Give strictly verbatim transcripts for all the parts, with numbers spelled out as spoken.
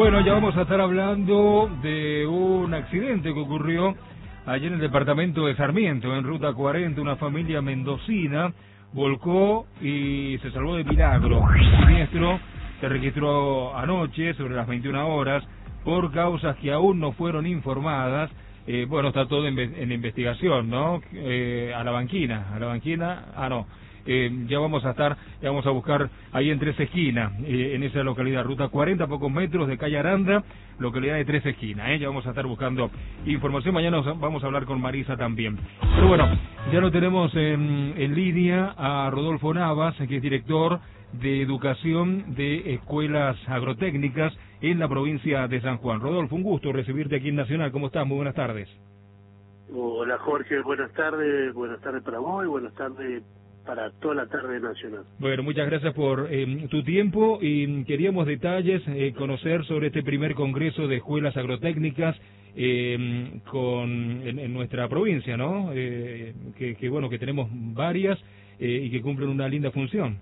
Bueno, ya vamos a estar hablando de un accidente que ocurrió allí en el departamento de Sarmiento, en Ruta cuarenta. Una familia mendocina volcó y se salvó de milagro. El siniestro se registró anoche, sobre las veintiuna horas, por causas que aún no fueron informadas. Eh, bueno, está todo en, en investigación, ¿no? Eh, a la banquina, a la banquina, ah, no. Eh, ya vamos a estar, ya vamos a buscar ahí en Tres Esquinas, eh, en esa localidad, Ruta cuarenta, pocos metros de calle Aranda, localidad de Tres Esquinas, ¿eh? Ya vamos a estar buscando información, mañana nos vamos a hablar con Marisa también. Pero bueno, ya lo tenemos en, en línea a Rodolfo Navas, que es director de Educación de Escuelas Agrotécnicas en la provincia de San Juan. Rodolfo, un gusto recibirte aquí en Nacional, ¿cómo estás? Muy buenas tardes. Hola Jorge, buenas tardes, buenas tardes para vos y buenas tardes para toda la tarde nacional. Bueno, muchas gracias por eh, tu tiempo y queríamos detalles, eh, conocer sobre este primer congreso de escuelas agrotécnicas eh, con en, en nuestra provincia, ¿no? Eh, que, que bueno, que tenemos varias eh, y que cumplen una linda función.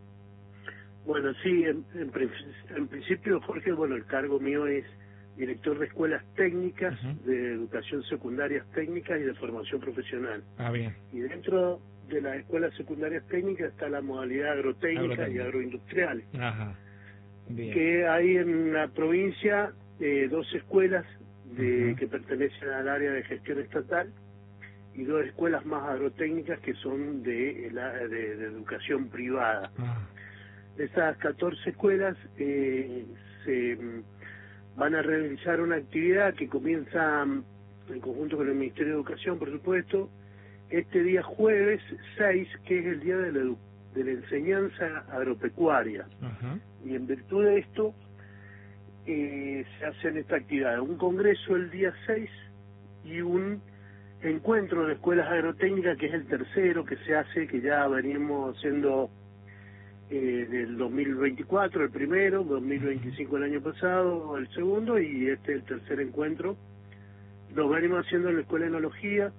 Bueno, sí, en, en, en principio, Jorge, bueno, el cargo mío es director de escuelas técnicas, uh-huh. de educación secundaria técnica y de formación profesional. Ah, bien. Y dentro de las escuelas secundarias técnicas está la modalidad agrotécnica, agrotécnica. y agroindustrial. Ajá. Bien. Que hay en la provincia eh, dos escuelas de, uh-huh. que pertenecen al área de gestión estatal y dos escuelas más agrotécnicas que son de, de, de, de educación privada. Uh-huh. De esas catorce escuelas eh, se van a realizar una actividad que comienza en conjunto con el Ministerio de Educación, por supuesto, este día jueves seis, que es el día de la, de la enseñanza agropecuaria. Uh-huh. Y en virtud de esto eh, se hace esta actividad, un congreso el día seis y un encuentro de escuelas agrotécnicas, que es el tercero que se hace, que ya venimos haciendo eh, del dos mil veinticuatro, el primero, dos mil veinticinco el año pasado, el segundo, y este el tercer encuentro. Lo venimos haciendo en la Escuela de Enología,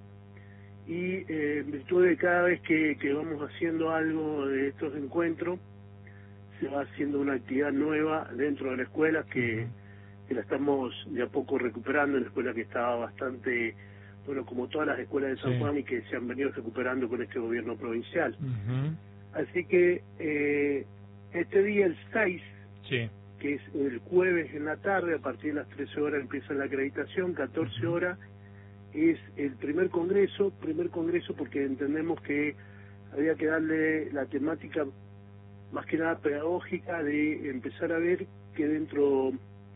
y eh, en virtud de cada vez que, que vamos haciendo algo de estos encuentros, se va haciendo una actividad nueva dentro de la escuela que, que la estamos de a poco recuperando, en la escuela que estaba bastante, bueno, como todas las escuelas de San Juan, sí. y que se han venido recuperando con este gobierno provincial. Uh-huh. Así que eh, este día, el seis, sí. que es el jueves en la tarde, a partir de las trece horas empieza la acreditación, catorce uh-huh. horas, es el primer congreso, primer congreso porque entendemos que había que darle la temática más que nada pedagógica de empezar a ver que dentro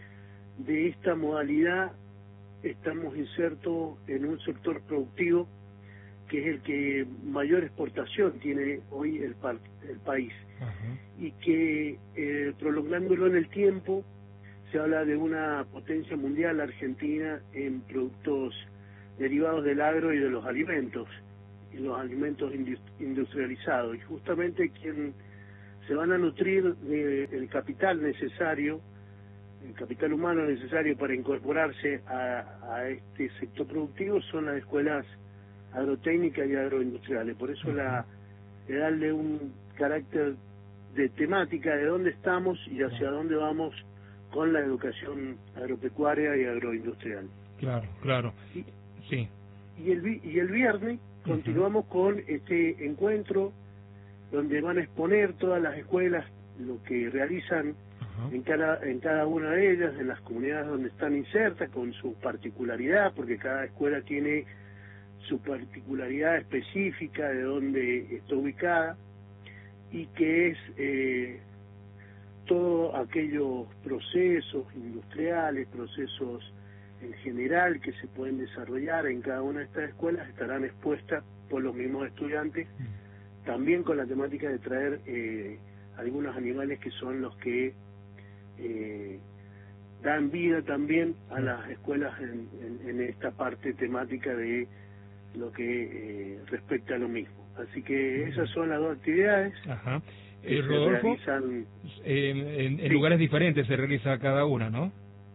de esta modalidad estamos insertos en un sector productivo que es el que mayor exportación tiene hoy el, pa el país. Uh-huh. Y que eh, prolongándolo en el tiempo se habla de una potencia mundial argentina en productos derivados del agro y de los alimentos, y los alimentos industrializados, y justamente quien se van a nutrir del capital necesario, el capital humano necesario para incorporarse a, a este sector productivo son las escuelas agrotécnicas y agroindustriales. Por eso la, de darle un carácter de temática de dónde estamos y hacia dónde vamos con la educación agropecuaria y agroindustrial. Claro, claro. Y, Sí. Y el, y el viernes uh-huh. continuamos con este encuentro donde van a exponer todas las escuelas lo que realizan uh-huh. en cada en cada una de ellas, en las comunidades donde están insertas, con su particularidad, porque cada escuela tiene su particularidad específica de donde está ubicada, y que es eh, todos aquellos procesos industriales, procesos en general que se pueden desarrollar en cada una de estas escuelas estarán expuestas por los mismos estudiantes, mm. también con la temática de traer eh, algunos animales que son los que eh, dan vida también a las escuelas en, en, en esta parte temática de lo que eh, respecta a lo mismo. Así que esas son las dos actividades. Ajá. Eh, Rodolfo, realizan, eh, en, en sí. lugares diferentes se realiza cada una, ¿no?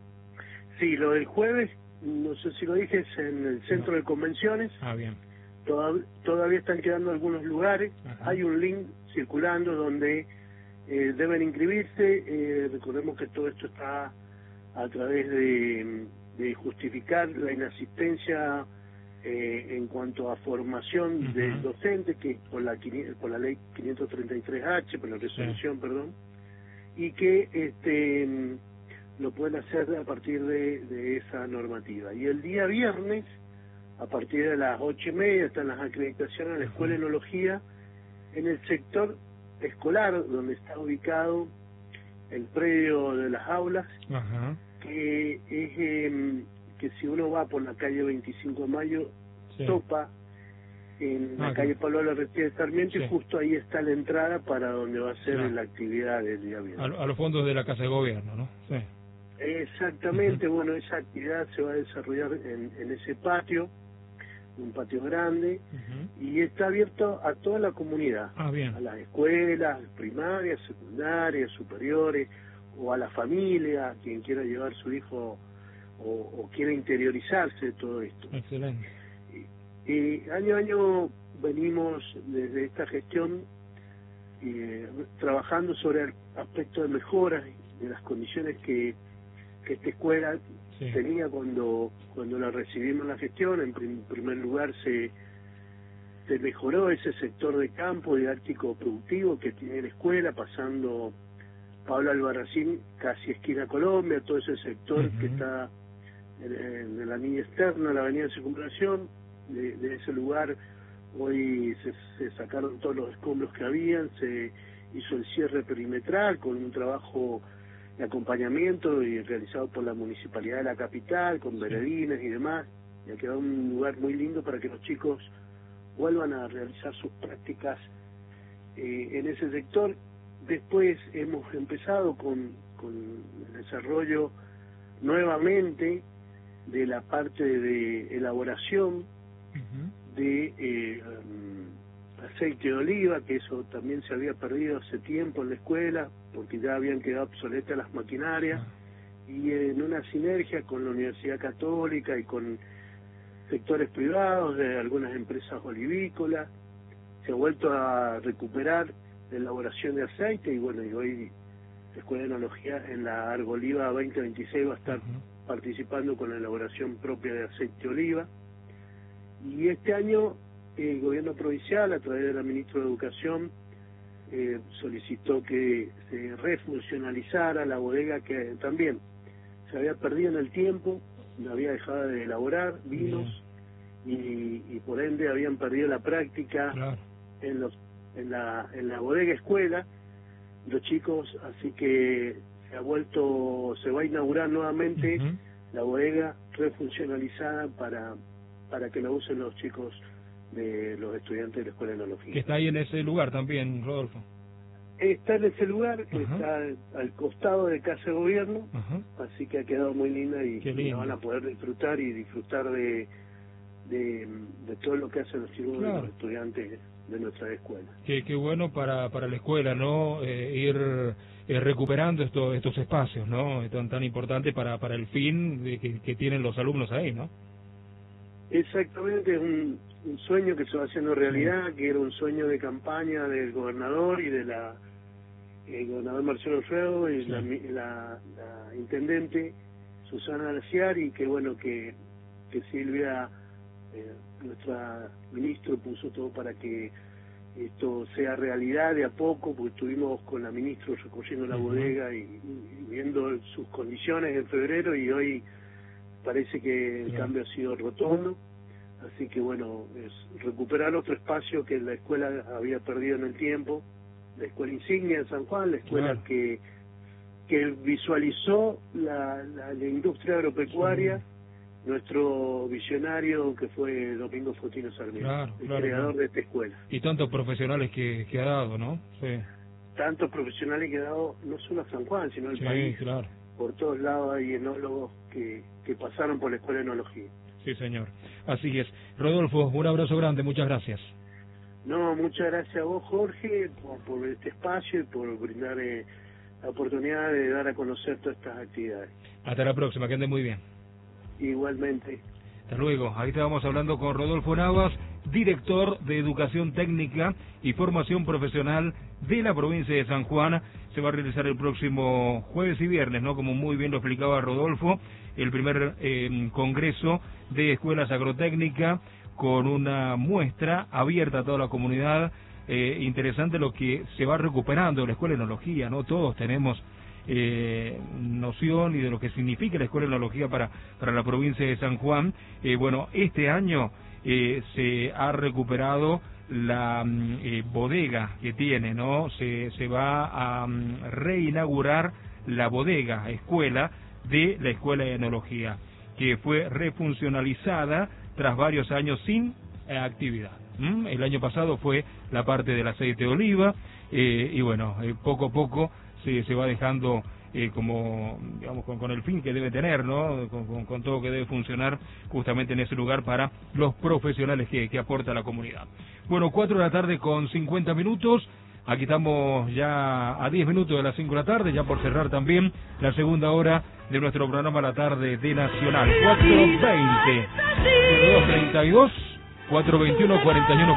Sí, lo del jueves, no sé si lo dije, es en el centro no. de convenciones. Ah, bien. Todav todavía están quedando algunos lugares. Ajá. Hay un link circulando donde eh, deben inscribirse. Eh, recordemos que todo esto está a través de, de justificar la inasistencia eh, en cuanto a formación uh-huh. del docente, que por la, por la ley quinientos treinta y tres H, por la resolución, sí. perdón, y que este lo pueden hacer a partir de, de esa normativa. Y el día viernes, a partir de las ocho y media, están las acreditaciones a la Escuela de Enología en el sector escolar, donde está ubicado el predio de las aulas, uh-huh. que es eh, que si uno va por la calle veinticinco de mayo, sí. topa en ah, la calle Pablo Larratea de Sarmiento, sí. y justo ahí está la entrada para donde va a ser claro. la actividad del día viernes. A, a los fondos de la Casa de Gobierno, ¿no? Sí. Exactamente, uh-huh. bueno, esa actividad se va a desarrollar en, en ese patio, un patio grande, uh-huh. y está abierto a toda la comunidad, ah, bien. a las escuelas primarias, secundarias, superiores, o a la familia, quien quiera llevar su hijo o, o quiera interiorizarse de todo esto. Excelente. Y, y año a año venimos desde esta gestión eh, trabajando sobre el aspecto de mejoras de las condiciones que, que esta escuela sí. tenía cuando cuando la recibimos en la gestión. En prim, primer lugar se, se mejoró ese sector de campo didáctico productivo que tiene la escuela, pasando Pablo Albarracín, casi esquina Colombia, todo ese sector uh-huh. que está en, en la línea externa, la avenida de Circunvalación. De, de ese lugar hoy se, se sacaron todos los escombros que habían, se hizo el cierre perimetral con un trabajo de acompañamiento y realizado por la Municipalidad de la Capital, con veredines y demás, y ha quedado un lugar muy lindo para que los chicos vuelvan a realizar sus prácticas eh, en ese sector. Después hemos empezado con, con el desarrollo nuevamente de la parte de elaboración uh-huh. de eh, um, aceite de oliva, que eso también se había perdido hace tiempo en la escuela, porque ya habían quedado obsoletas las maquinarias, uh-huh. y en una sinergia con la Universidad Católica y con sectores privados de algunas empresas olivícolas, se ha vuelto a recuperar la elaboración de aceite, y bueno, y hoy la Escuela de Enología en la Argoliva veinte veintiséis va a estar uh-huh. participando con la elaboración propia de aceite de oliva. Y este año el gobierno provincial, a través de la ministra de Educación, eh, solicitó que se refuncionalizara la bodega, que también se había perdido en el tiempo, había dejado de elaborar vinos, y, y por ende habían perdido la práctica claro. en los en la en la bodega escuela los chicos, así que se ha vuelto, se va a inaugurar nuevamente uh-huh. la bodega refuncionalizada para para que la usen los chicos de los estudiantes de la Escuela de Enología. Que está ahí en ese lugar también, Rodolfo. Está en ese lugar, uh-huh. está al costado de Casa de Gobierno, uh-huh. así que ha quedado muy linda y, y la van a poder disfrutar y disfrutar de, de, de todo lo que hacen los chicos claro. de los estudiantes de nuestra escuela. Qué, qué bueno para para la escuela, ¿no? Eh, ir eh, recuperando estos estos espacios, ¿no? Tan tan importante para para el fin de que, que tienen los alumnos ahí, ¿no? Exactamente, es un, un sueño que se va haciendo realidad, que era un sueño de campaña del gobernador y de la el gobernador Marcelo Alfredo y sí. la, la, la intendente Susana Alciar, y que bueno que, que Silvia, eh, nuestra ministro, puso todo para que esto sea realidad de a poco, porque estuvimos con la ministra recorriendo la uh-huh. bodega y, y viendo sus condiciones en febrero, y hoy parece que el sí. cambio ha sido rotundo. Así que bueno, es recuperar otro espacio que la escuela había perdido en el tiempo, la escuela insignia de San Juan, la escuela claro. que que visualizó la, la, la industria agropecuaria, sí. nuestro visionario que fue Domingo Fotino Sarmiento, claro, el claro, creador claro. de esta escuela. Y tantos profesionales que, que ha dado, ¿no? Sí. Tantos profesionales que ha dado, no solo a San Juan, sino al sí, país. Claro. Por todos lados hay enólogos que, que pasaron por la Escuela de Enología. Sí, señor. Así es. Rodolfo, un abrazo grande, muchas gracias. No, muchas gracias a vos, Jorge, por, por este espacio y por brindar eh, la oportunidad de dar a conocer todas estas actividades. Hasta la próxima, que ande muy bien. Igualmente. Hasta luego. Ahí estábamos hablando con Rodolfo Navas, director de Educación Técnica y Formación Profesional de la provincia de San Juan. se va a realizar el próximo jueves y viernes, ¿no? Como muy bien lo explicaba Rodolfo, el primer eh, congreso de escuelas agrotécnicas con una muestra abierta a toda la comunidad. Eh, interesante lo que se va recuperando de la escuela de enología, ¿no? Todos tenemos eh, noción y de lo que significa la escuela de enología para, para la provincia de San Juan. Eh, bueno, este año eh, se ha recuperado la eh, bodega que tiene, ¿no? Se, se va a um, reinaugurar la bodega, escuela de la Escuela de Enología, que fue refuncionalizada tras varios años sin eh, actividad. ¿Mm? El año pasado fue la parte del aceite de oliva, eh, y bueno, eh, poco a poco se, se va dejando eh, como, digamos, con, con el fin que debe tener, ¿no? Con, con, con todo que debe funcionar justamente en ese lugar para los profesionales que, que aporta la comunidad. Bueno, cuatro de la tarde con cincuenta minutos. Aquí estamos ya a diez minutos de las cinco de la tarde, ya por cerrar también la segunda hora de nuestro programa La Tarde de Nacional. cuatro veinte, dos treinta y dos, cuatro veintiuno, cuarenta y uno.